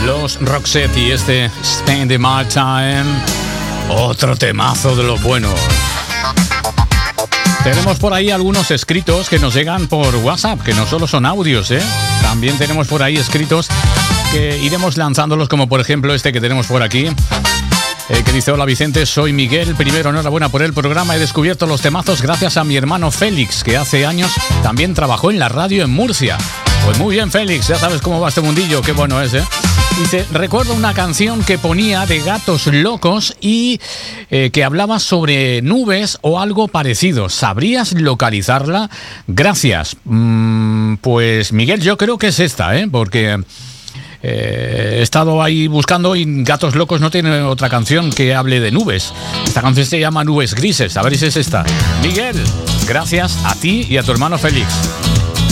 Los Roxette y este Spend My Time, otro temazo de los buenos. Tenemos por ahí algunos escritos que nos llegan por WhatsApp, que no solo son audios, también tenemos por ahí escritos que iremos lanzándolos, como por ejemplo este que tenemos por aquí, que dice: hola Vicente, soy Miguel. Primero, enhorabuena por el programa. He descubierto los temazos gracias a mi hermano Félix, que hace años también trabajó en la radio en Murcia. Pues muy bien, Félix, ya sabes cómo va este mundillo, qué bueno es, Dice: recuerdo una canción que ponía de Gatos Locos y que hablaba sobre nubes o algo parecido. ¿Sabrías localizarla? Gracias. Pues Miguel, yo creo que es esta, porque he estado ahí buscando y Gatos Locos no tiene otra canción que hable de nubes. Esta canción se llama Nubes Grises. A ver si es esta. Miguel, gracias a ti y a tu hermano Félix.